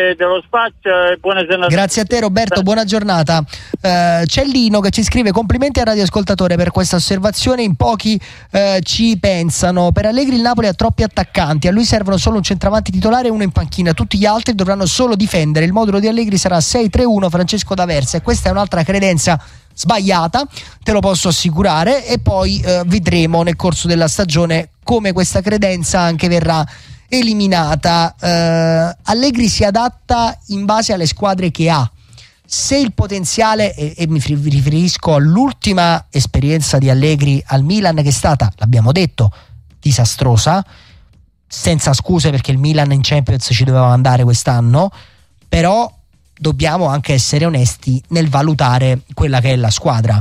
dello spazio e buona giornata. Grazie a te Roberto, buona giornata. C'è Lino che ci scrive: complimenti al radioascoltatore per questa osservazione, in pochi ci pensano. Per Allegri il Napoli ha troppi attaccanti, a lui servono solo un centravanti titolare e uno in panchina, tutti gli altri dovranno solo difendere. Il modulo di Allegri sarà 6-3-1 Francesco D'Aversa, e questa è un'altra credenza sbagliata, te lo posso assicurare, e poi vedremo nel corso della stagione come questa credenza anche verrà eliminata. Allegri si adatta in base alle squadre che ha. Se il potenziale, e mi riferisco all'ultima esperienza di Allegri al Milan, che è stata, l'abbiamo detto, disastrosa, senza scuse, perché il Milan in Champions ci doveva andare quest'anno, però dobbiamo anche essere onesti nel valutare quella che è la squadra.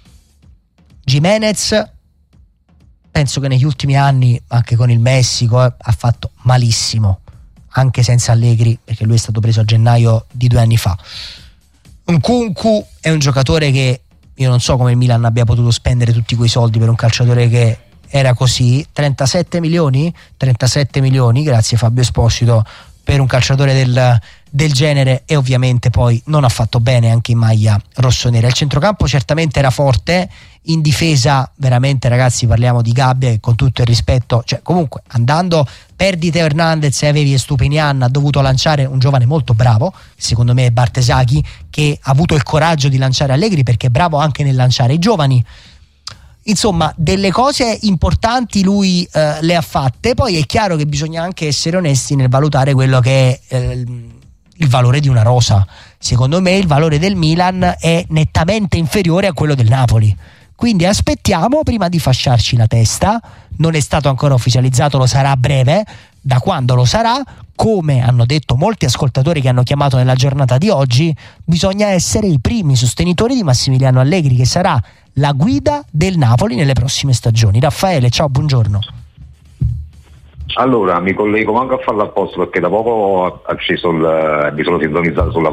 Giménez penso che negli ultimi anni, anche con il Messico, ha fatto malissimo, anche senza Allegri, perché lui è stato preso a gennaio di 2 anni fa. Nkunku è un giocatore che io non so come il Milan abbia potuto spendere tutti quei soldi per un calciatore che era così. 37 milioni, grazie Fabio Esposito, per un calciatore del genere, e ovviamente poi non ha fatto bene anche in maglia rossonera. Il centrocampo certamente era forte, in difesa veramente, ragazzi, parliamo di Gabbia che, con tutto il rispetto, cioè comunque andando, perdi Teo Hernandez e avevi Estupinian, ha dovuto lanciare un giovane molto bravo, secondo me è Bartesaghi, che ha avuto il coraggio di lanciare Allegri, perché è bravo anche nel lanciare i giovani. Insomma, delle cose importanti lui le ha fatte. Poi è chiaro che bisogna anche essere onesti nel valutare quello che è il valore di una rosa. Secondo me il valore del Milan è nettamente inferiore a quello del Napoli, quindi aspettiamo prima di fasciarci la testa. Non è stato ancora ufficializzato, lo sarà a breve. Da quando lo sarà, come hanno detto molti ascoltatori che hanno chiamato nella giornata di oggi, bisogna essere i primi sostenitori di Massimiliano Allegri, che sarà la guida del Napoli nelle prossime stagioni. Raffaele, ciao, buongiorno. Allora, mi collego anche a farlo apposta, perché da poco ho acceso mi sono sintonizzato sulla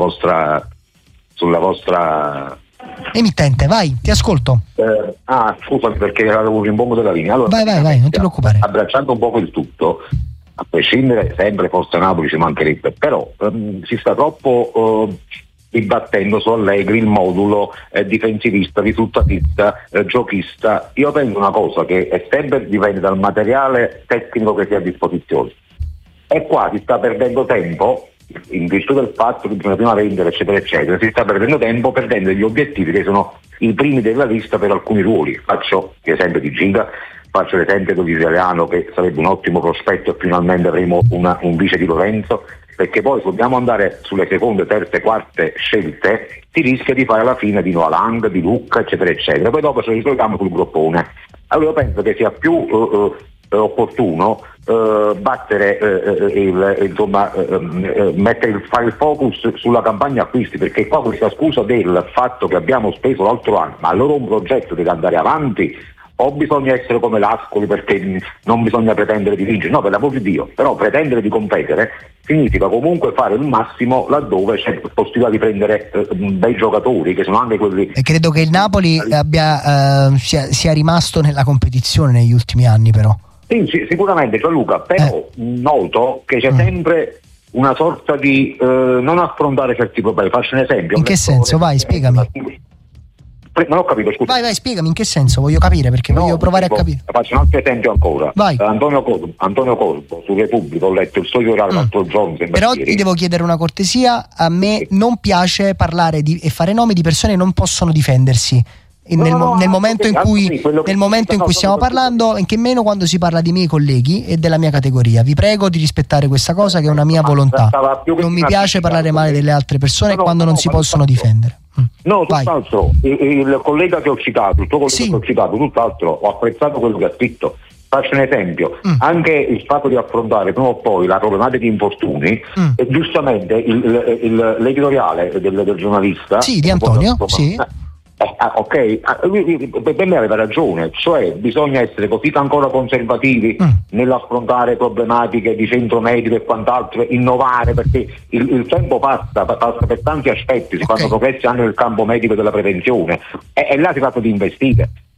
vostra emittente. Vai, ti ascolto. Scusami, perché avevo un rimbombo della linea. Allora, vai, non ti preoccupare. Abbracciando un poco il tutto, a prescindere, sempre Forza Napoli ci mancherebbe, però si sta troppo dibattendo su Allegri, il modulo difensivista, risultatista, giochista. Io penso una cosa, che è sempre dipende dal materiale tecnico che si ha a disposizione, e qua si sta perdendo tempo, in virtù del fatto che bisogna prima vendere, eccetera eccetera. Si sta perdendo tempo perdendo gli obiettivi che sono i primi della lista per alcuni ruoli. Faccio l'esempio di Giga, faccio l'esempio di Italiano, che sarebbe un ottimo prospetto, e finalmente avremo un vice di Lorenzo, perché poi se dobbiamo andare sulle seconde, terze, quarte scelte si rischia di fare alla fine di Noalang, di Lucca, eccetera eccetera. Poi dopo ci ritroviamo sul groppone. Allora io penso che sia più opportuno fare il focus sulla campagna acquisti, perché qua questa scusa del fatto che abbiamo speso l'altro anno, ma allora un progetto deve andare avanti, o bisogna essere come l'Ascoli perché non bisogna pretendere di vincere? No, per l'amor di Dio, però pretendere di competere significa comunque fare il massimo laddove c'è possibilità di prendere dei giocatori che sono anche quelli. E credo che il Napoli sia rimasto nella competizione negli ultimi anni, però. Sì, sicuramente, Gianluca, però noto che c'è sempre una sorta di non affrontare certi problemi. Faccio un esempio. In che senso? Vai, spiegami. Non ho capito, scusa. Vai, spiegami in che senso, voglio capire, perché voglio provare a capire. Faccio un altro esempio ancora. Vai. Antonio Corbo su Repubblica, ho letto il suo giornale l'altro giorno. Però ti devo chiedere una cortesia, a me non piace parlare e fare nomi di persone che non possono difendersi. Nel momento in cui stiamo parlando, e che meno quando si parla di miei colleghi e della mia categoria. Vi prego di rispettare questa cosa, che è una mia volontà. Non mi piace parlare male delle altre persone quando non si possono difendere. No, tutt'altro, il collega che ho citato, il tuo collega che ho citato, tutt'altro, ho apprezzato quello che ha scritto. Faccio un esempio, anche il fatto di affrontare prima o poi la problematica di infortuni, e giustamente l'editoriale del giornalista di Antonio, per me aveva ragione, cioè bisogna essere così ancora conservativi nell'affrontare problematiche di centro medico e quant'altro, innovare, perché il tempo passa per tanti aspetti, si fanno progressi anche nel campo medico della prevenzione, e là si tratta di investire.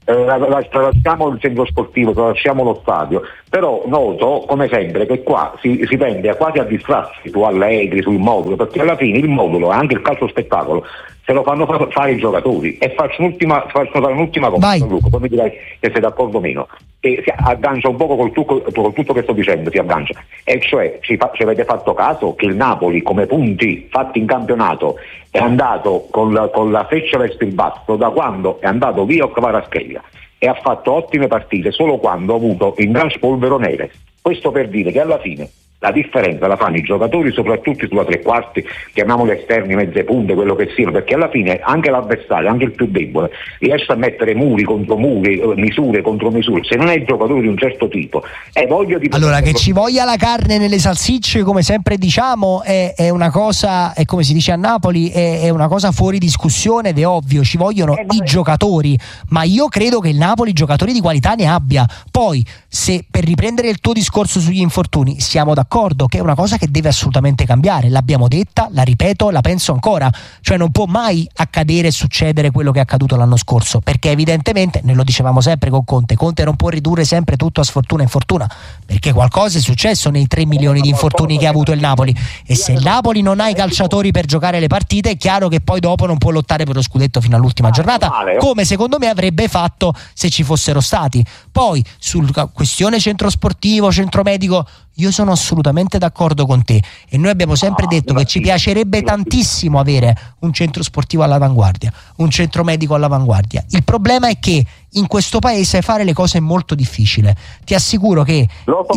tralasciamo il centro sportivo, tralasciamo lo stadio, però noto come sempre che qua si tende quasi a distrarsi su Allegri, sul modulo, perché alla fine il modulo e anche il calcio spettacolo se lo fanno fare i giocatori. E faccio fare un'ultima cosa, Luca, poi mi dirai che sei d'accordo o meno, e si aggancia un poco col tutto che sto dicendo, si aggancia, e cioè ci avete fatto caso che il Napoli come punti fatti in campionato è andato con la freccia verso il basso da quando è andato via Kvaratskhelia, e ha fatto ottime partite solo quando ha avuto in gran spolvero Neres. Questo per dire che alla fine la differenza la fanno i giocatori, soprattutto sulla tre quarti, chiamiamoli esterni, mezze punte, quello che siano, perché alla fine anche l'avversario, anche il più debole, riesce a mettere muri contro muri, misure contro misure. Se non è il giocatore di un certo tipo e voglio di allora che ci voglia la carne nelle salsicce, come sempre diciamo, è una cosa, è come si dice a Napoli, è una cosa fuori discussione ed è ovvio, ci vogliono i giocatori, ma io credo che il Napoli giocatori di qualità ne abbia. Poi, se per riprendere il tuo discorso sugli infortuni siamo d'accordo che è una cosa che deve assolutamente cambiare, l'abbiamo detta, la ripeto, la penso ancora, cioè non può mai accadere e succedere quello che è accaduto l'anno scorso, perché evidentemente, ne lo dicevamo sempre con Conte non può ridurre sempre tutto a sfortuna e infortuna, perché qualcosa è successo nei 3 milioni di infortuni che ha avuto il Napoli, e se il Napoli non ha i calciatori per giocare le partite è chiaro che poi dopo non può lottare per lo scudetto fino all'ultima giornata, come secondo me avrebbe fatto se ci fossero stati. Poi sulla questione centro sportivo, centro medico, io sono assolutamente d'accordo con te, e noi abbiamo sempre detto che ci piacerebbe tantissimo avere un centro sportivo all'avanguardia, un centro medico all'avanguardia. Il problema è che in questo paese fare le cose è molto difficile. Ti assicuro che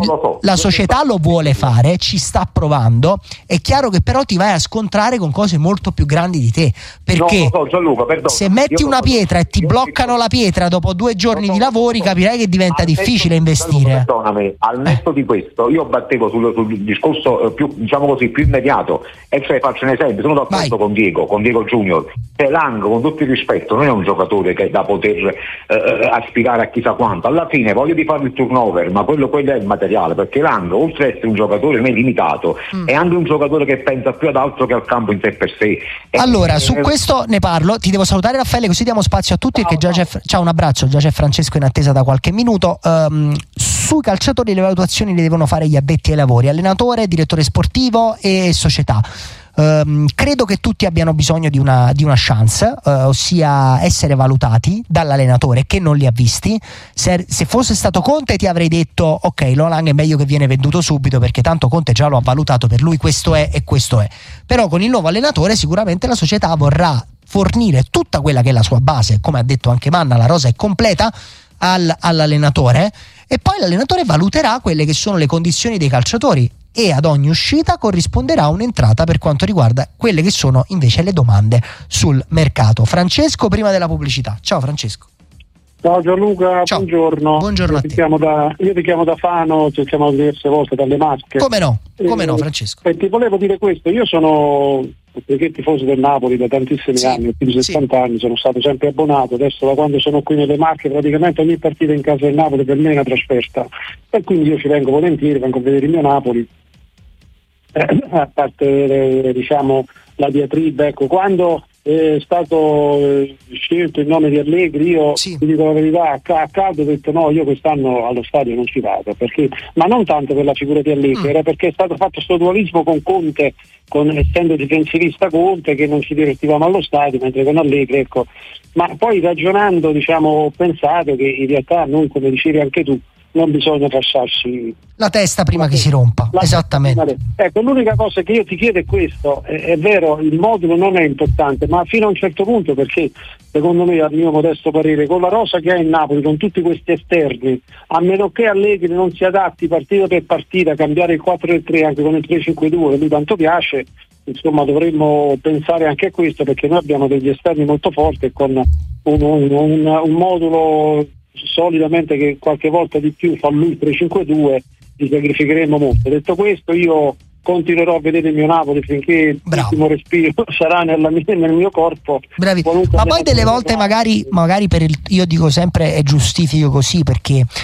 la società lo vuole fare, ci sta provando. È chiaro che però ti vai a scontrare con cose molto più grandi di te, perché Gianluca, se metti una pietra e ti bloccano la pietra dopo 2 giorni di lavori, capirai che diventa difficile investire. Perdonami, al netto di questo io battevo sul discorso più, diciamo così, più immediato, e cioè faccio un esempio, sono d'accordo con Diego Junior. Lang, con tutto il rispetto, non è un giocatore che è da poter aspirare a chissà quanto. Alla fine voglio di fare il turnover, ma quello è il materiale, perché Lang, oltre ad essere un giocatore non limitato, è anche un giocatore che pensa più ad altro che al campo in sé per sé. Allora, su questo ne parlo. Ti devo salutare, Raffaele, così diamo spazio a tutti, perché già ciao, un abbraccio, già c'è Francesco in attesa da qualche minuto. Sui calciatori le valutazioni le devono fare gli addetti ai lavori, allenatore, direttore sportivo e società. Credo che tutti abbiano bisogno di una chance, ossia essere valutati dall'allenatore che non li ha visti. Se fosse stato Conte ti avrei detto ok, Lang è meglio che viene venduto subito, perché tanto Conte già lo ha valutato, per lui questo è e questo è. Però con il nuovo allenatore sicuramente la società vorrà fornire tutta quella che è la sua base, come ha detto anche Manna, la rosa è completa all'allenatore, e poi l'allenatore valuterà quelle che sono le condizioni dei calciatori, e ad ogni uscita corrisponderà un'entrata per quanto riguarda quelle che sono invece le domande sul mercato. Francesco, prima della pubblicità. Ciao Francesco. Ciao Gianluca, ciao. Buongiorno a te. Io ti chiamo da Fano, ci chiamo diverse volte dalle Marche. Come no Francesco. E ti volevo dire questo, io sono tifoso del Napoli da tantissimi anni, più di 70 anni, sono stato sempre abbonato. Adesso da quando sono qui nelle Marche praticamente ogni partita in casa del Napoli per me è una trasferta, e quindi io ci vengo volentieri, vengo a vedere il mio Napoli, a parte diciamo la diatriba, ecco, quando è stato scelto il nome di Allegri, io ti dico la verità, a caldo ho detto no, io quest'anno allo stadio non ci vado, perché, ma non tanto per la figura di Allegri, era perché è stato fatto questo dualismo con Conte, essendo difensivista Conte, che non ci divertivamo allo stadio, mentre con Allegri, ecco. Ma poi ragionando, diciamo, ho pensato che in realtà noi, come dicevi anche tu, non bisogna lasciarsi la testa prima che si rompa, esattamente. Ecco, l'unica cosa che io ti chiedo è questo, è vero, il modulo non è importante, ma fino a un certo punto, perché secondo me, al mio modesto parere, con la rosa che ha in Napoli, con tutti questi esterni, a meno che Allegri non si adatti partita per partita a cambiare il 4-3 anche con il 3-5-2 che lui tanto piace, insomma dovremmo pensare anche a questo, perché noi abbiamo degli esterni molto forti, e con un modulo solidamente che qualche volta di più fa lui 3-5-2 ci sacrificheremo molto. Detto questo, io continuerò a vedere il mio Napoli finché l'ultimo respiro sarà nel mio corpo. Bravi. Ma poi delle volte magari io dico sempre e giustifico così, perché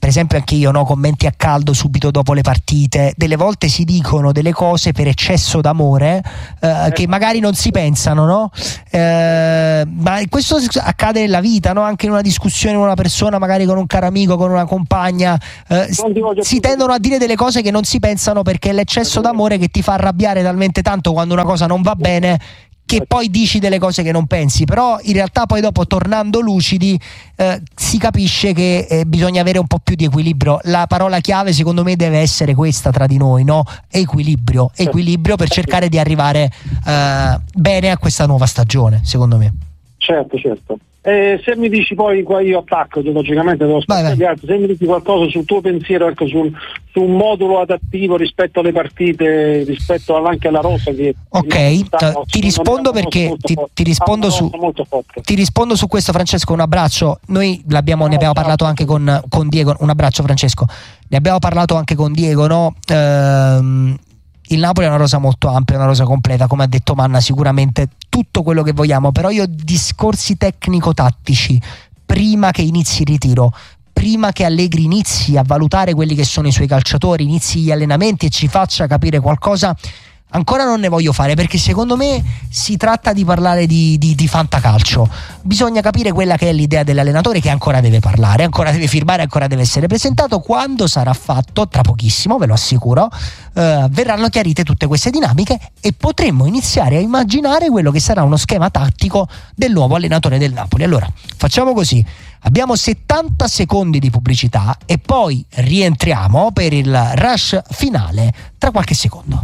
per esempio anche io, no, commenti a caldo subito dopo le partite, delle volte si dicono delle cose per eccesso d'amore che magari non si pensano, no? Ma questo accade nella vita, no? Anche in una discussione con una persona, magari con un caro amico, con una compagna, si tendono a dire delle cose che non si pensano, perché è l'eccesso d'amore che ti fa arrabbiare talmente tanto quando una cosa non va bene, che poi dici delle cose che non pensi. Però in realtà poi dopo, tornando lucidi, si capisce che bisogna avere un po' più di equilibrio. La parola chiave secondo me deve essere questa tra di noi, no? Equilibrio per cercare di arrivare bene a questa nuova stagione, secondo me. Certo. Se mi dici poi, qua io attacco, logicamente devo aspettare gli altri, se mi dici qualcosa sul tuo pensiero, ecco, su un modulo adattivo rispetto alle partite, rispetto anche alla rosa, che ti rispondo, perché ti rispondo su questo, Francesco. Un abbraccio. Noi ne abbiamo parlato anche con Diego. Un abbraccio, Francesco. Ne abbiamo parlato anche con Diego, no? Il Napoli è una rosa molto ampia, una rosa completa, come ha detto Manna, sicuramente tutto quello che vogliamo, però io discorsi tecnico-tattici, prima che inizi il ritiro, prima che Allegri inizi a valutare quelli che sono i suoi calciatori, inizi gli allenamenti e ci faccia capire qualcosa, ancora non ne voglio fare, perché secondo me si tratta di parlare di fantacalcio. Bisogna capire quella che è l'idea dell'allenatore, che ancora deve parlare, ancora deve firmare, ancora deve essere presentato. Quando sarà fatto, tra pochissimo, ve lo assicuro, verranno chiarite tutte queste dinamiche e potremmo iniziare a immaginare quello che sarà uno schema tattico del nuovo allenatore del Napoli. Allora, facciamo così: abbiamo 70 secondi di pubblicità e poi rientriamo per il rush finale tra qualche secondo.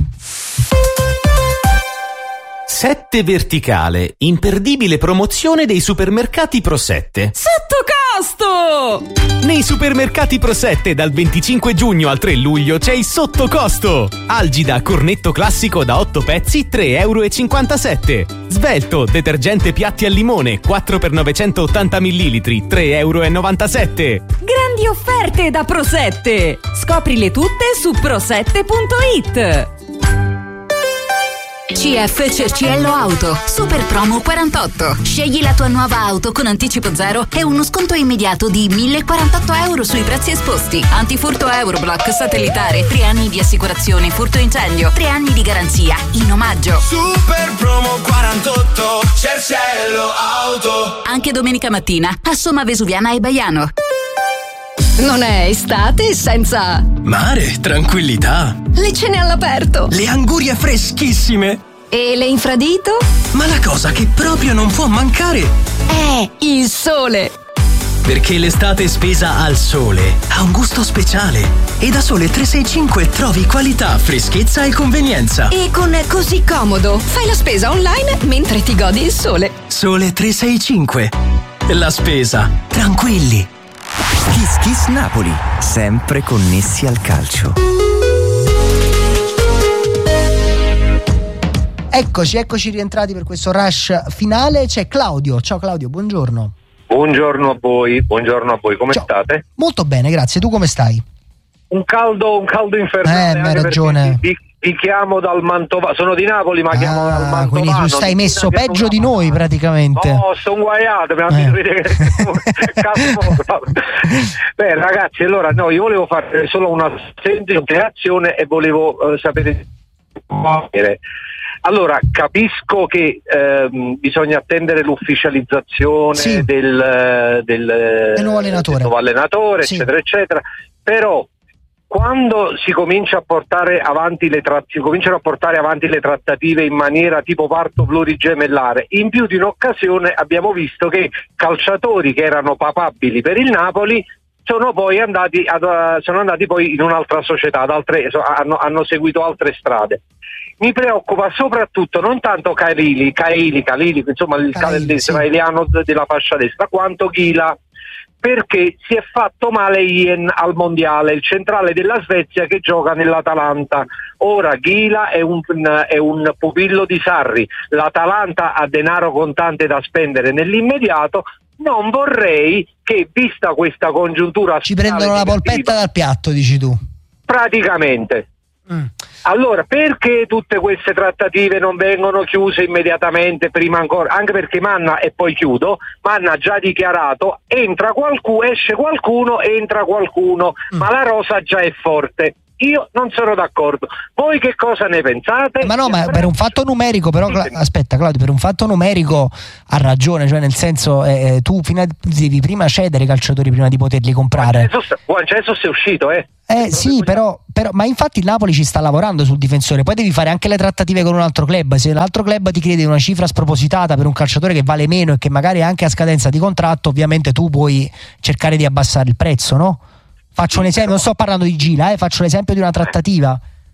7 Verticale, imperdibile promozione dei supermercati Pro 7. Sotto costo! Nei supermercati Pro 7 dal 25 giugno al 3 luglio c'è il sottocosto. Algida cornetto classico da 8 pezzi, 3,57 €. Svelto detergente piatti al limone 4 x 980 ml, 3,97 €. Grandi offerte da Pro 7! Scoprile tutte su pro7.it. CF Cerciello Auto, super promo 48. Scegli la tua nuova auto con anticipo zero e uno sconto immediato di 1.048 € sui prezzi esposti. Antifurto Euroblock satellitare, 3 anni di assicurazione furto incendio, 3 anni di garanzia in omaggio. Super promo 48, Cerciello Auto. Anche domenica mattina a Somma Vesuviana e Baiano. Non è estate senza mare, tranquillità, le cene all'aperto, le angurie freschissime e le infradito? Ma la cosa che proprio non può mancare è il sole. Perché l'estate spesa al sole ha un gusto speciale e da Sole 365 trovi qualità, freschezza e convenienza. E con Così Comodo fai la spesa online mentre ti godi il sole. Sole 365, la spesa tranquilli. Kiss Kiss Napoli, sempre connessi al calcio. Eccoci rientrati per questo rush finale. C'è Claudio. Ciao Claudio, buongiorno. Buongiorno a voi, come Ciao. state? Molto bene, grazie. Tu come stai? Un caldo infernale. Hai ragione. Ti chiamo dal Mantovano, sono di Napoli ma chiamo dal Mantovano. Quindi tu stai messo peggio di noi praticamente. No, sto guaiato, mi hanno vedere Beh ragazzi, allora no, io volevo fare solo una semplice reazione e volevo sapere. Allora, capisco che bisogna attendere l'ufficializzazione del nuovo allenatore, sì, eccetera, però quando si comincia a portare avanti cominciano a portare avanti le trattative in maniera tipo parto plurigemellare, in più di un'occasione abbiamo visto che calciatori che erano papabili per il Napoli sono andati poi in un'altra società, hanno seguito altre strade. Mi preoccupa soprattutto non tanto Kalili, insomma l'israeliano della fascia destra, quanto Ghila, perché si è fatto male Ien al mondiale, il centrale della Svezia che gioca nell'Atalanta. Ora Ghila è un pupillo di Sarri, l'Atalanta ha denaro contante da spendere nell'immediato. Non vorrei che, vista questa congiuntura, ci prendono la polpetta dal piatto, dici tu. Praticamente. Allora, perché tutte queste trattative non vengono chiuse immediatamente, prima ancora? Anche perché Manna, e poi chiudo, Manna ha già dichiarato, entra qualcuno, esce qualcuno, entra qualcuno, ma la rosa già è forte. Io non sono d'accordo. Voi che cosa ne pensate? Ma no, ma per un fatto numerico, però, aspetta Claudio, per un fatto numerico ha ragione, cioè nel senso tu devi prima cedere i calciatori prima di poterli comprare. Juan Jesus è uscito, sì, però, ma infatti il Napoli ci sta lavorando sul difensore, poi devi fare anche le trattative con un altro club. Se l'altro club ti chiede una cifra spropositata per un calciatore che vale meno e che magari è anche a scadenza di contratto, ovviamente tu puoi cercare di abbassare il prezzo, no? Faccio un esempio, non sto parlando di Gila, faccio l'esempio di una trattativa.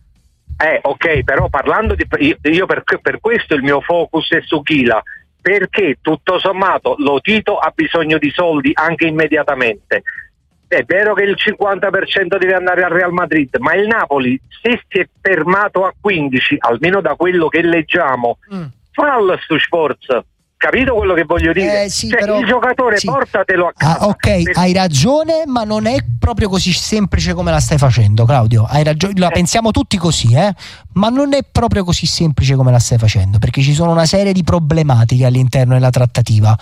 Ok, però parlando io per questo il mio focus è su Gila, perché tutto sommato lo Tito ha bisogno di soldi anche immediatamente. È vero che il 50% deve andare al Real Madrid, ma il Napoli, se si è fermato a 15, almeno da quello che leggiamo, fallo su Sforza. Capito quello che voglio dire? Sì, cioè, però, il giocatore portatelo a casa. Ok, hai ragione, ma non è proprio così semplice come la stai facendo, Claudio. Hai ragione, la pensiamo tutti così, ma non è proprio così semplice come la stai facendo, perché ci sono una serie di problematiche all'interno della trattativa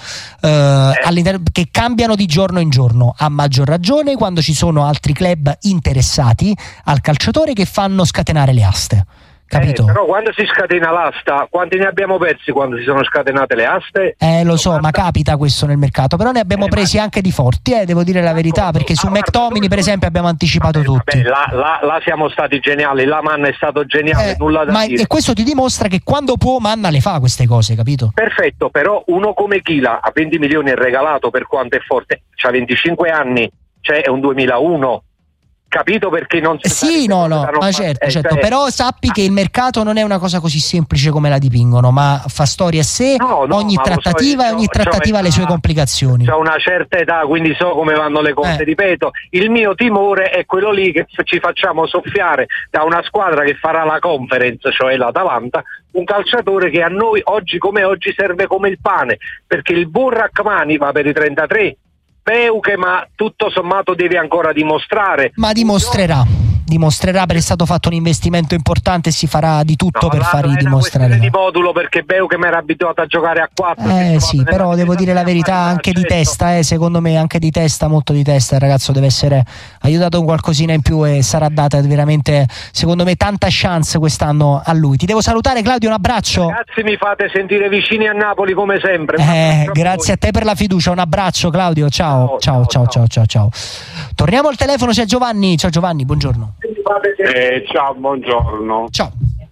che cambiano di giorno in giorno, a maggior ragione quando ci sono altri club interessati al calciatore che fanno scatenare le aste. Capito? Però quando si scatena l'asta, quanti ne abbiamo persi quando si sono scatenate le aste? Lo so, ma capita questo nel mercato, però ne abbiamo presi anche di forti, devo dire la verità, perché su McTominay per esempio abbiamo anticipato tutti. Là siamo stati geniali, là Manna è stato geniale, nulla da dire. E questo ti dimostra che quando può Manna le fa queste cose, capito? Perfetto, però uno come Gila a 20 milioni è regalato per quanto è forte, c'ha 25 anni, cioè è un 2001. Capito perché non si sì, no, ma certo, però sappi che il mercato non è una cosa così semplice come la dipingono, ma fa storia a sé, ogni trattativa ha le sue complicazioni. C'ho una certa età, quindi so come vanno le cose, ripeto, il mio timore è quello lì che ci facciamo soffiare da una squadra che farà la conference, cioè l'Atalanta, un calciatore che a noi oggi come oggi serve come il pane, perché il buon Rachmani va per i 33, Peuche, ma tutto sommato deve ancora dimostrare. Ma dimostrerà perché è stato fatto un investimento importante e si farà di tutto per fargli dimostrare. Di modulo, perché Peuche mi era abituato a giocare a 4. Sì, però devo dire la verità, anche di testa, secondo me anche di testa, molto di testa, il ragazzo deve essere aiutato con qualcosina in più e sarà data veramente, secondo me, tanta chance quest'anno a lui. Ti devo salutare, Claudio, un abbraccio. Ragazzi, mi fate sentire vicini a Napoli come sempre. Grazie a te per la fiducia, un abbraccio, Claudio, ciao. Torniamo al telefono, c'è Giovanni. Ciao Giovanni, buongiorno. Ciao, buongiorno. Ciao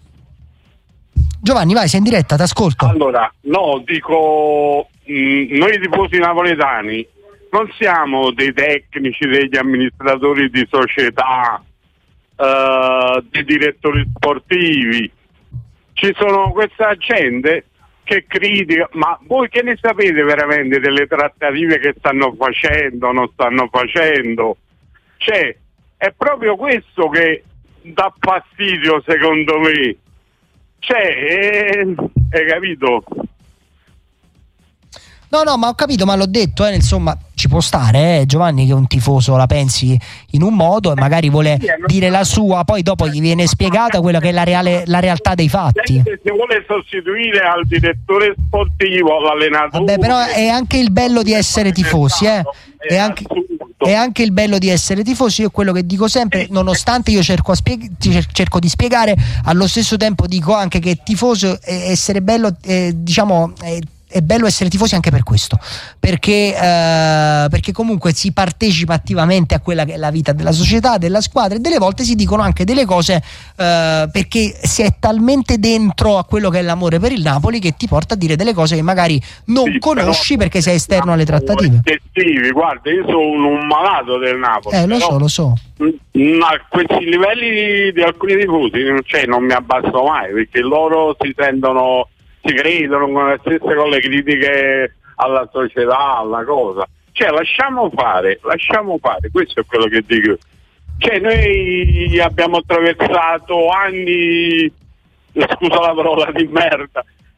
Giovanni, vai, sei in diretta, ti ascolto. Allora, dico, noi tifosi napoletani non siamo dei tecnici, degli amministratori di società, dei direttori sportivi. Ci sono questa gente che critica, ma voi che ne sapete veramente delle trattative che stanno facendo o non stanno facendo? Cioè, è proprio questo che dà fastidio, secondo me. Cioè, hai capito? No, ma ho capito, ma l'ho detto, insomma, ci può stare, Giovanni, che un tifoso la pensi in un modo e magari vuole dire la sua, poi dopo gli viene spiegata quella che è la realtà dei fatti. Si vuole sostituire al direttore sportivo, all'allenatore. Vabbè, però è anche il bello di essere tifosi, È anche il bello di essere tifosi. Io quello che dico sempre, nonostante io cerco di spiegare, allo stesso tempo dico anche che tifoso essere bello, è bello essere tifosi anche per questo, perché comunque si partecipa attivamente a quella che è la vita della società, della squadra, e delle volte si dicono anche delle cose perché si è talmente dentro a quello che è l'amore per il Napoli che ti porta a dire delle cose che magari non conosci perché sei esterno alle trattative. Guarda, io sono un malato del Napoli. Lo so. A questi livelli di alcuni tifosi, non mi abbasso mai, perché loro si credono con le stesse con le critiche alla società, alla cosa. Lasciamo fare, questo è quello che dico. Noi abbiamo attraversato anni, scusa la parola, di merda,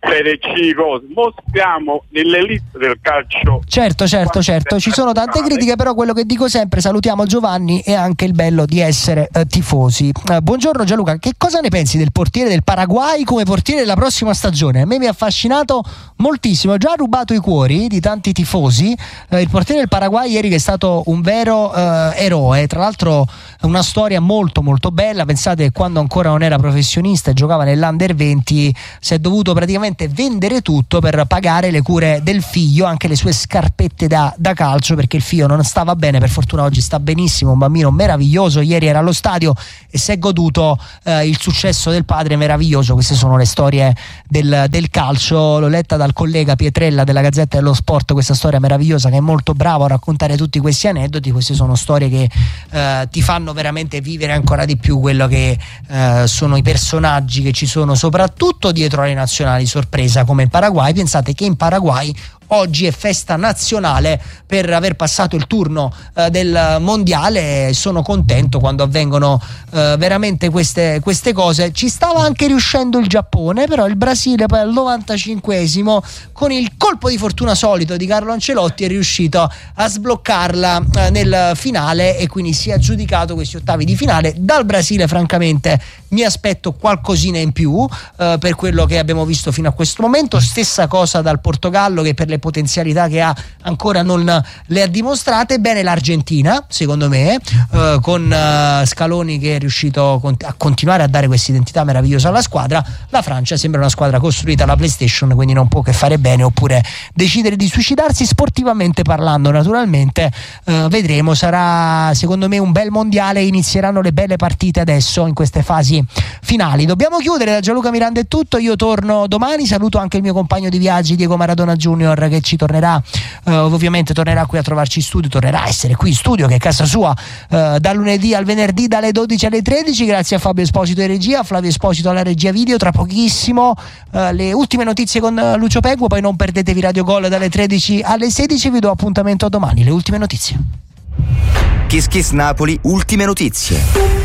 Serie C, cose. Mostriamo nell'elite del calcio. Certo, ci sono tante critiche, però quello che dico sempre, salutiamo Giovanni, e anche il bello di essere tifosi. Buongiorno Gianluca, che cosa ne pensi del portiere del Paraguay come portiere della prossima stagione? A me mi ha affascinato moltissimo, ha già rubato i cuori di tanti tifosi, il portiere del Paraguay ieri, che è stato un vero eroe, tra l'altro una storia molto molto bella. Pensate, quando ancora non era professionista e giocava nell'Under 20, si è dovuto praticamente vendere tutto per pagare le cure del figlio, anche le sue scarpette da calcio, perché il figlio non stava bene. Per fortuna oggi sta benissimo, un bambino meraviglioso, ieri era allo stadio e si è goduto il successo del padre meraviglioso. Queste sono le storie del calcio. L'ho letta dal collega Pietrella della Gazzetta dello Sport, questa storia meravigliosa, che è molto bravo a raccontare tutti questi aneddoti. Queste sono storie che ti fanno veramente vivere ancora di più quello che sono i personaggi che ci sono soprattutto dietro alle nazionali sorpresa come in Paraguay. Pensate che in Paraguay oggi è festa nazionale per aver passato il turno del mondiale. Sono contento quando avvengono veramente queste cose. Ci stava anche riuscendo il Giappone, però il Brasile poi al 95esimo, con il colpo di fortuna solito di Carlo Ancelotti, è riuscito a sbloccarla nel finale e quindi si è aggiudicato questi ottavi di finale. Dal Brasile francamente mi aspetto qualcosina in più per quello che abbiamo visto fino a questo momento. Stessa cosa dal Portogallo, che per le potenzialità che ha ancora non le ha dimostrate. Bene l'Argentina, secondo me, con Scaloni che è riuscito a continuare a dare questa identità meravigliosa alla squadra. La Francia sembra una squadra costruita alla PlayStation, quindi non può che fare bene, oppure decidere di suicidarsi, sportivamente parlando naturalmente. Vedremo, sarà secondo me un bel mondiale. Inizieranno le belle partite adesso in queste fasi finali. Dobbiamo chiudere. Da Gianluca Miranda è tutto, io torno domani. Saluto anche il mio compagno di viaggi Diego Maradona Junior, che ci tornerà ovviamente tornerà qui a trovarci in studio, tornerà a essere qui in studio, che è casa sua, dal lunedì al venerdì dalle 12 alle 13. Grazie a Fabio Esposito in regia, a Flavio Esposito alla regia video. Tra pochissimo le ultime notizie con Lucio Peguo, poi non perdetevi Radio Gol dalle 13 alle 16. Vi do appuntamento a domani, le ultime notizie. Kiss Kiss Napoli, ultime notizie.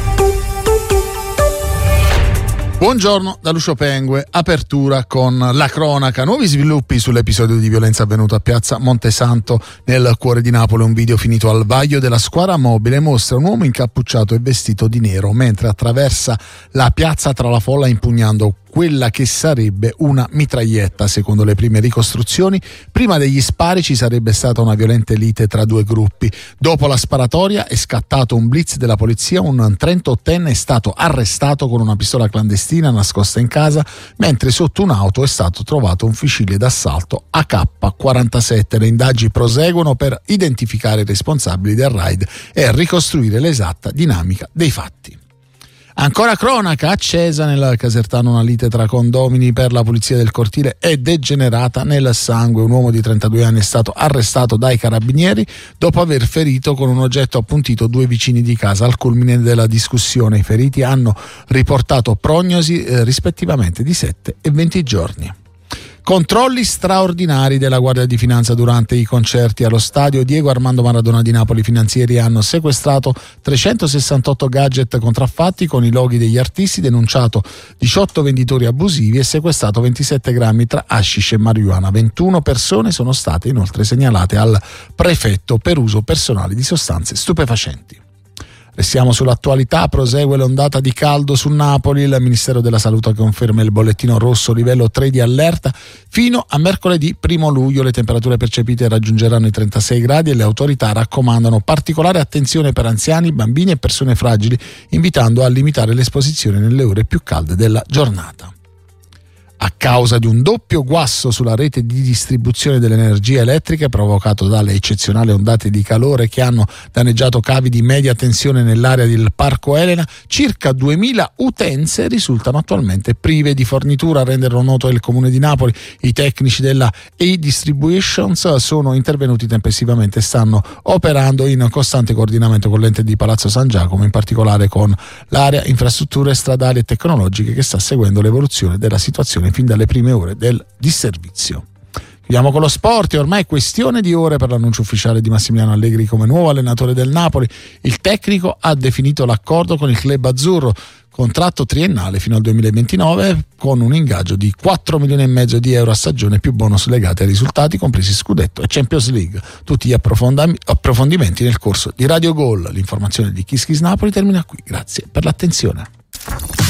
Buongiorno da Lucio Pengue, apertura con la cronaca, nuovi sviluppi sull'episodio di violenza avvenuto a piazza Montesanto nel cuore di Napoli. Un video finito al vaglio della squadra mobile mostra un uomo incappucciato e vestito di nero mentre attraversa la piazza tra la folla impugnando quella che sarebbe una mitraglietta. Secondo le prime ricostruzioni, prima degli spari ci sarebbe stata una violenta lite tra due gruppi. Dopo la sparatoria è scattato un blitz della polizia, un 38enne è stato arrestato con una pistola clandestina nascosta in casa, mentre sotto un'auto è stato trovato un fucile d'assalto AK-47. Le indagini proseguono per identificare i responsabili del raid e ricostruire l'esatta dinamica dei fatti. Ancora cronaca, accesa nel Casertano una lite tra condomini per la pulizia del cortile è degenerata nel sangue. Un uomo di 32 anni è stato arrestato dai carabinieri dopo aver ferito con un oggetto appuntito due vicini di casa. Al culmine della discussione i feriti hanno riportato prognosi rispettivamente di 7 e 20 giorni. Controlli straordinari della Guardia di Finanza durante i concerti allo stadio Diego Armando Maradona di Napoli. I finanzieri hanno sequestrato 368 gadget contraffatti con i loghi degli artisti, denunciato 18 venditori abusivi e sequestrato 27 grammi tra hashish e marijuana. 21 persone sono state inoltre segnalate al prefetto per uso personale di sostanze stupefacenti. Restiamo sull'attualità, prosegue l'ondata di caldo su Napoli. Il Ministero della Salute conferma il bollettino rosso livello 3 di allerta fino a mercoledì 1 luglio. Le temperature percepite raggiungeranno i 36 gradi e le autorità raccomandano particolare attenzione per anziani, bambini e persone fragili, invitando a limitare l'esposizione nelle ore più calde della giornata. A causa di un doppio guasto sulla rete di distribuzione dell'energia elettrica provocato dalle eccezionali ondate di calore che hanno danneggiato cavi di media tensione nell'area del Parco Elena, circa 2000 utenze risultano attualmente prive di fornitura. A renderlo noto il Comune di Napoli, i tecnici della E-Distributions sono intervenuti tempestivamente e stanno operando in costante coordinamento con l'ente di Palazzo San Giacomo, in particolare con l'area infrastrutture stradali e tecnologiche che sta seguendo l'evoluzione della situazione fin dalle prime ore del disservizio. Chiudiamo con lo sport. È ormai questione di ore per l'annuncio ufficiale di Massimiliano Allegri come nuovo allenatore del Napoli. Il tecnico ha definito l'accordo con il club azzurro, contratto triennale fino al 2029 con un ingaggio di 4,5 milioni di euro a stagione più bonus legati ai risultati compresi Scudetto e Champions League. Tutti gli approfondimenti nel corso di Radio Gol. L'informazione di Kiss Kiss Napoli termina qui. Grazie per l'attenzione.